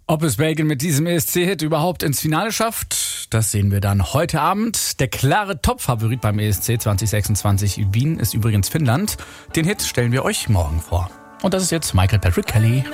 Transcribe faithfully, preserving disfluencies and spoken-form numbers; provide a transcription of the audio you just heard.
Ob es Belgien mit diesem E S C-Hit überhaupt ins Finale schafft, das sehen wir dann heute Abend. Der klare Top-Favorit beim E S C zwanzig sechsundzwanzig Wien ist übrigens Finnland. Den Hit stellen wir euch morgen vor. Und das ist jetzt Michael Patrick Kelly.